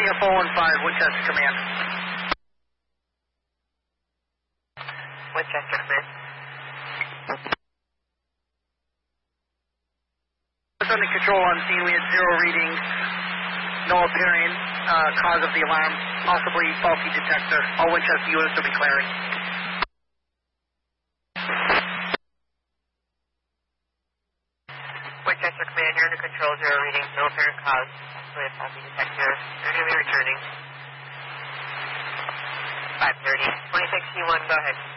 Pioneer 415, Winchester Command. Winchester Command. Under control on scene, we had 0 readings, no apparent cause of the alarm, possibly faulty detector. All Winchester units will be clearing. Winchester Command, you're under control, 0 readings, no apparent cause, possibly a faulty detector. You're going to be returning. 5:30, 26C1, go ahead.